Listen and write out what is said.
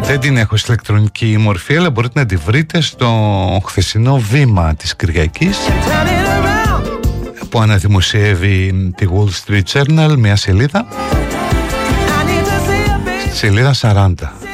Δεν την έχω σε ηλεκτρονική μορφή, αλλά μπορείτε να τη βρείτε στο χθεσινό Βήμα της Κυριακής, που αναδημοσιεύει τη Wall Street Journal, μια σελίδα, στη σελίδα 40.